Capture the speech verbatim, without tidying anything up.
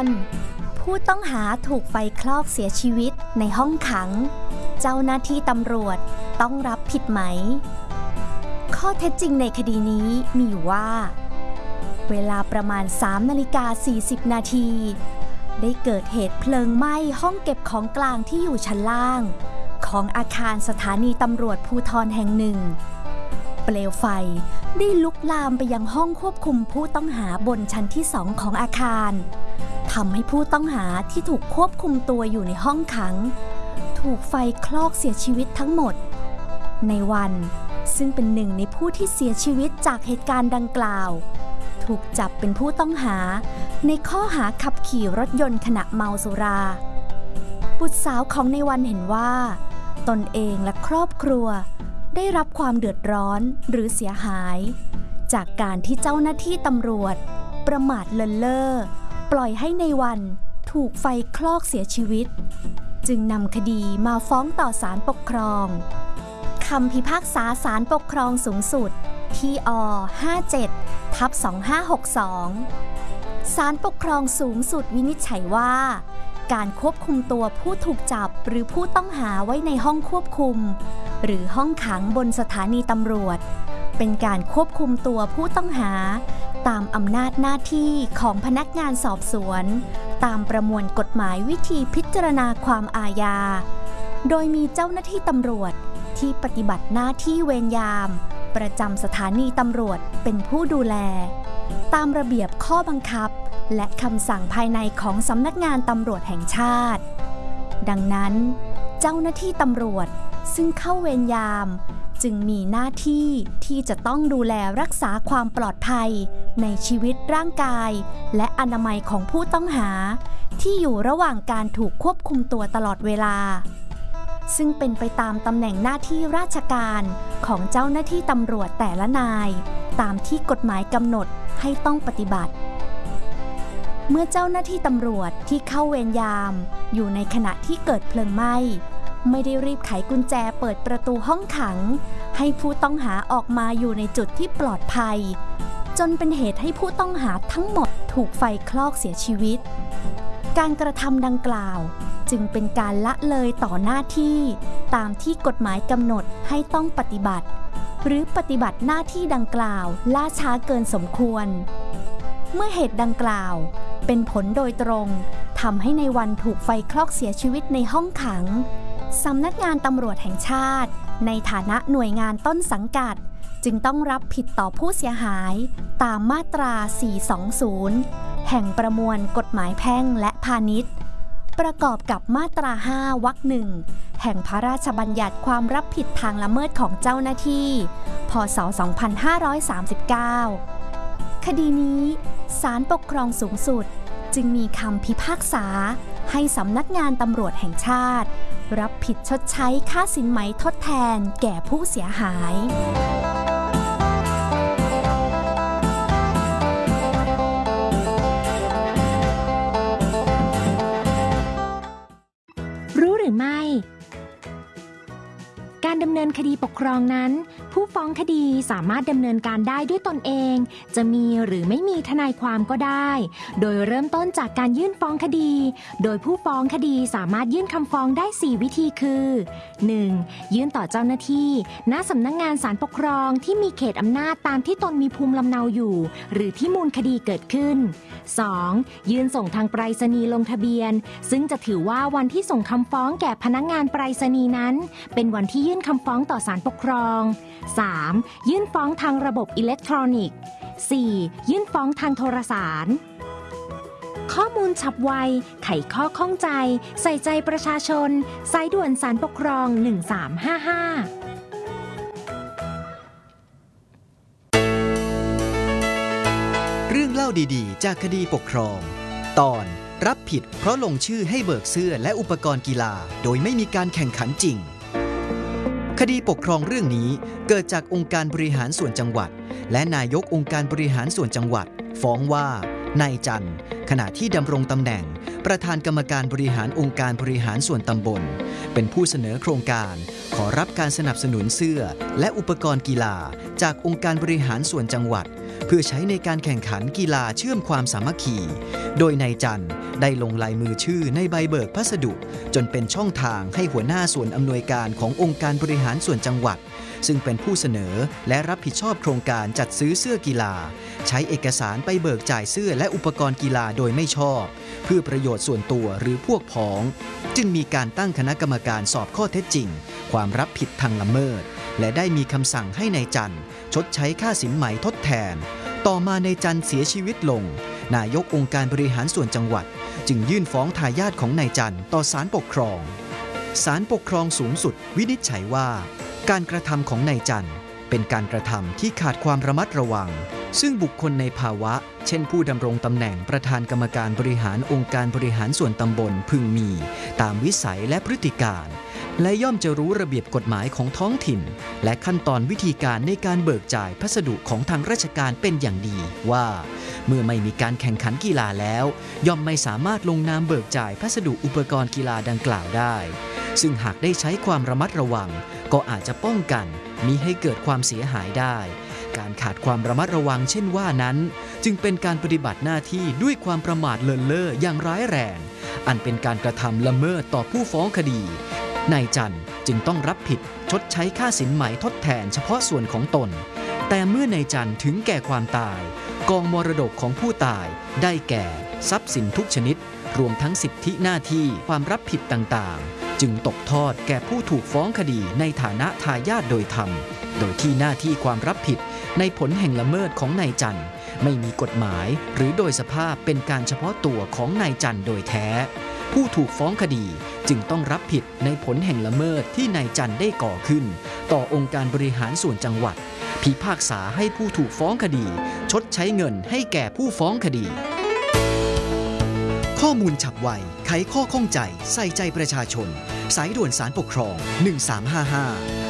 รผู้ต้องหาถูกไฟคลอกเสียชีวิตในห้องขังเจ้าหน้าที่ตำรวจต้องรับผิดไหมข้อเท็จจริงในคดีนี้มีอยู่ว่าเวลาประมาณ สามนาฬิกาสี่สิบนาทีได้เกิดเหตุเพลิงไหม้ห้องเก็บของกลางที่อยู่ชั้นล่างของอาคารสถานีตำรวจภูธรแห่งหนึ่งเปลวไฟได้ลุกลามไปยังห้องควบคุมผู้ต้องหาบนชั้นที่สองของอาคารทำให้ผู้ต้องหาที่ถูกควบคุมตัวอยู่ในห้องขังถูกไฟคลอกเสียชีวิตทั้งหมดในวันซึ่งเป็นหนึ่งในผู้ที่เสียชีวิตจากเหตุการณ์ดังกล่าวถูกจับเป็นผู้ต้องหาในข้อหาขับขี่รถยนต์ขณะเมาสุราบุตรสาวของในวันเห็นว่าตนเองและครอบครัวได้รับความเดือดร้อนหรือเสียหายจากการที่เจ้าหน้าที่ตำรวจประมาทเลินเล่อปล่อยให้ในวันถูกไฟคลอกเสียชีวิตจึงนำคดีมาฟ้องต่อศาลปกครองคำพิพากษาศาลปกครองสูงสุดที่อ ห้าเจ็ดทับสองห้าหกสองศาลปกครองสูงสุดวินิจฉัยว่าการควบคุมตัวผู้ถูกจับหรือผู้ต้องหาไว้ในห้องควบคุมหรือห้องขังบนสถานีตำรวจเป็นการควบคุมตัวผู้ต้องหาตามอำนาจหน้าที่ของพนักงานสอบสวนตามประมวลกฎหมายวิธีพิจารณาความอาญาโดยมีเจ้าหน้าที่ตำรวจที่ปฏิบัติหน้าที่เวรยามประจำสถานีตำรวจเป็นผู้ดูแลตามระเบียบข้อบังคับและคำสั่งภายในของสำนักงานตำรวจแห่งชาติดังนั้นเจ้าหน้าที่ตำรวจซึ่งเข้าเวรยามจึงมีหน้าที่ที่จะต้องดูแลรักษาความปลอดภัยในชีวิตร่างกายและอนามัยของผู้ต้องหาที่อยู่ระหว่างการถูกควบคุมตัวตลอดเวลาซึ่งเป็นไปตามตำแหน่งหน้าที่ราชการของเจ้าหน้าที่ตำรวจแต่ละนายตามที่กฎหมายกำหนดให้ต้องปฏิบัติเมื่อเจ้าหน้าที่ตำรวจที่เข้าเวรยามอยู่ในขณะที่เกิดเพลิงไหม้ไม่ได้รีบไขกุญแจเปิดประตูห้องขังให้ผู้ต้องหาออกมาอยู่ในจุดที่ปลอดภัยจนเป็นเหตุให้ผู้ต้องหาทั้งหมดถูกไฟคลอกเสียชีวิตการกระทำดังกล่าวจึงเป็นการละเลยต่อหน้าที่ตามที่กฎหมายกำหนดให้ต้องปฏิบัติหรือปฏิบัติหน้าที่ดังกล่าวล่าช้าเกินสมควรเมื่อเหตุดังกล่าวเป็นผลโดยตรงทำให้ในวันถูกไฟคลอกเสียชีวิตในห้องขังสำนักงานตำรวจแห่งชาติในฐานะหน่วยงานต้นสังกัดจึงต้องรับผิดต่อผู้เสียหายตามมาตราสี่ร้อยยี่สิบแห่งประมวลกฎหมายแพ่งและพาณิชย์ประกอบกับมาตราห้าวรรคหนึ่งแห่งพระราชบัญญัติความรับผิดทางละเมิดของเจ้าหน้าที่พ.ศ. สองพันห้าร้อยสามสิบเก้าคดีนี้ศาลปกครองสูงสุดจึงมีคำพิพากษาให้สำนักงานตำรวจแห่งชาติรับผิดชดใช้ค่าสินไหมทดแทนแก่ผู้เสียหายรู้หรือไม่การดำเนินคดีปกครองนั้นผู้ฟ้องคดีสามารถดำเนินการได้ด้วยตนเองจะมีหรือไม่มีทนายความก็ได้โดยเริ่มต้นจากการยื่นฟ้องคดีโดยผู้ฟ้องคดีสามารถยื่นคำฟ้องได้สี่วิธีคือ หนึ่ง ยื่นต่อเจ้าหน้าที่ณสำนักงานศาลปกครองที่มีเขตอำนาจตามที่ตนมีภูมิลำเนาอยู่หรือที่มูลคดีเกิดขึ้น สอง ยื่นส่งทางไปรษณีย์ลงทะเบียนซึ่งจะถือว่าวันที่ส่งคำฟ้องแก่พนักงานไปรษณีย์นั้นเป็นวันที่ยื่นคำฟ้องต่อศาลปกครอง สาม ยื่นฟ้องทางระบบอิเล็กทรอนิกส์ สี่ ยื่นฟ้องทางโทรสารข้อมูลฉับไวไขข้อข้องใจใส่ใจประชาชนสายด่วนศาลปกครองหนึ่งสามห้าห้าเรื่องเล่าดีๆจากคดีปกครองตอนรับผิดเพราะลงชื่อให้เบิกเสื้อและอุปกรณ์กีฬาโดยไม่มีการแข่งขันจริงคดีปกครองเรื่องนี้เกิดจากองค์การบริหารส่วนจังหวัดและนายกองค์การบริหารส่วนจังหวัดฟ้องว่านายจันทร์ขณะที่ดำรงตำแหน่งประธานกรรมการบริหารองค์การบริหารส่วนตำบลเป็นผู้เสนอโครงการขอรับการสนับสนุนเสื้อและอุปกรณ์กีฬาจากองค์การบริหารส่วนจังหวัดเพื่อใช้ในการแข่งขันกีฬาเชื่อมความสามัคคีโดยนายจันทร์ได้ลงลายมือชื่อในใบเบิกพัสดุจนเป็นช่องทางให้หัวหน้าส่วนอำนวยการขององค์การบริหารส่วนจังหวัดซึ่งเป็นผู้เสนอและรับผิดชอบโครงการจัดซื้อเสื้อกีฬาใช้เอกสารไปเบิกจ่ายเสื้อและอุปกรณ์กีฬาโดยไม่ชอบเพื่อประโยชน์ส่วนตัวหรือพวกพ้องจึงมีการตั้งคณะกรรมการสอบข้อเท็จจริงความรับผิดทางละเมิดและได้มีคำสั่งให้นายจันทร์ชดใช้ค่าสินไหมทดแทนต่อมานายจันทร์เสียชีวิตลงนายกองค์การบริหารส่วนจังหวัดจึงยื่นฟ้องทายาทของนายจันทร์ต่อศาลปกครองศาลปกครองสูงสุดวินิจฉัยว่าการกระทำของนายจันทร์เป็นการกระทำที่ขาดความระมัดระวังซึ่งบุคคลในภาวะเช่นผู้ดำรงตำแหน่งประธานกรรมการบริหารองค์การบริหารส่วนตำบลพึงมีตามวิสัยและพฤติการและย่อมจะรู้ระเบียบกฎหมายของท้องถิ่นและขั้นตอนวิธีการในการเบิกจ่ายพัสดุของทางราชการเป็นอย่างดีว่าเมื่อไม่มีการแข่งขันกีฬาแล้วย่อมไม่สามารถลงนามเบิกจ่ายพัสดุอุปกรณ์กีฬาดังกล่าวได้ซึ่งหากได้ใช้ความระมัดระวังก็อาจจะป้องกันมิให้เกิดความเสียหายได้การขาดความระมัดระวังเช่นว่านั้นจึงเป็นการปฏิบัติหน้าที่ด้วยความประมาทเลินเล่ออย่างร้ายแรงอันเป็นการกระทำละเมิดต่อผู้ฟ้องคดีนายจันทร์จึงต้องรับผิดชดใช้ค่าสินไหมทดแทนเฉพาะส่วนของตนแต่เมื่อนายจันทร์ถึงแก่ความตายกองมรดกของผู้ตายได้แก่ทรัพย์สินทุกชนิดรวมทั้งสิทธิหน้าที่ความรับผิดต่างๆจึงตกทอดแก่ผู้ถูกฟ้องคดีในฐานะทายาทโดยธรรมโดยที่หน้าที่ความรับผิดในผลแห่งละเมิดของนายจันทร์ไม่มีกฎหมายหรือโดยสภาพเป็นการเฉพาะตัวของนายจันทร์โดยแท้ผู้ถูกฟ้องคดีจึงต้องรับผิดในผลแห่งละเมิดที่นายจันทร์ได้ก่อขึ้นต่อองค์การบริหารส่วนจังหวัดพิพากษาให้ผู้ถูกฟ้องคดีชดใช้เงินให้แก่ผู้ฟ้องคดีข้อมูลฉับไวไขข้อข้องใจใส่ใจประชาชนสายด่วนศาลปกครองหนึ่งสามห้าห้า